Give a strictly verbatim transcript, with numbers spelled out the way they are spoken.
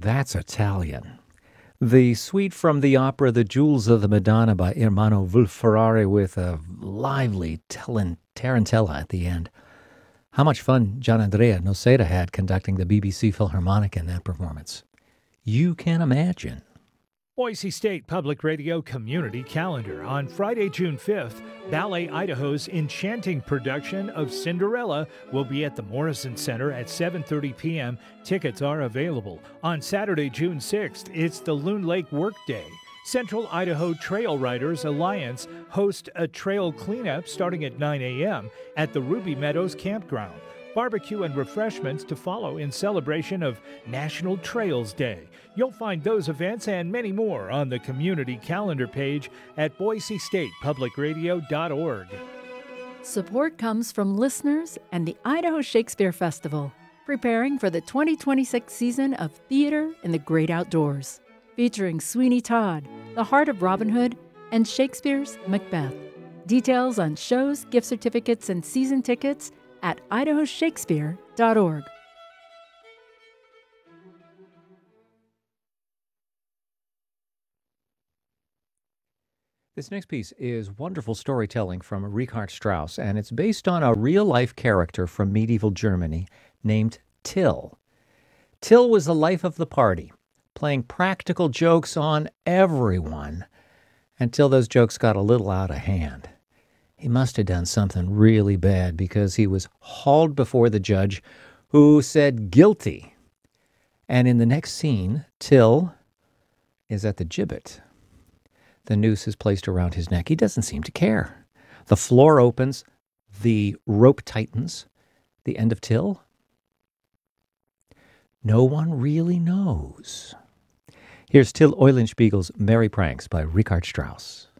That's Italian. The suite from the opera The Jewels of the Madonna by Ermanno Vulferrari with a lively telen- tarantella at the end. How much fun Gianandrea Noceda had conducting the B B C Philharmonic in that performance. You can imagine. Boise State Public Radio Community Calendar. On Friday, June fifth, Ballet Idaho's enchanting production of Cinderella will be at the Morrison Center at seven thirty p.m. Tickets are available. On Saturday, June sixth, it's the Loon Lake Workday. Central Idaho Trail Riders Alliance hosts a trail cleanup starting at nine a.m. at the Ruby Meadows Campground. Barbecue and refreshments to follow in celebration of National Trails Day. You'll find those events and many more on the community calendar page at boise state public radio dot org. Support comes from listeners and the Idaho Shakespeare Festival, preparing for the twenty twenty-six season of Theater in the Great Outdoors, featuring Sweeney Todd, The Heart of Robin Hood, and Shakespeare's Macbeth. Details on shows, gift certificates, and season tickets at idaho shakespeare dot org. This next piece is wonderful storytelling from Richard Strauss, and it's based on a real-life character from medieval Germany named Till. Till was the life of the party, playing practical jokes on everyone until those jokes got a little out of hand. He must have done something really bad because he was hauled before the judge, who said guilty. And in the next scene, Till is at the gibbet. The noose is placed around his neck. He doesn't seem to care. The floor opens. The rope tightens. The end of Till? No one really knows. Here's Till Eulenspiegel's Merry Pranks by Richard Strauss.